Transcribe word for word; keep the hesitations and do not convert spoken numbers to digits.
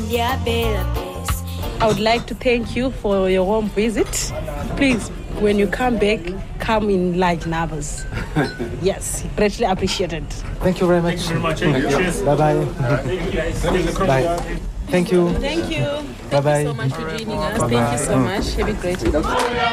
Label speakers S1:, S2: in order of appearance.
S1: I would like to thank you for your warm visit. Please, when you come back, come in large numbers. Yes, greatly appreciated.
S2: Thank you very much.
S3: Thank you very much. Thank you. Cheers.
S2: Bye-bye. Bye. Thank you.
S1: Thank you.
S2: Bye-bye.
S1: Thank you so much for joining us.
S2: Bye-bye.
S1: Thank you so much. Have a great day.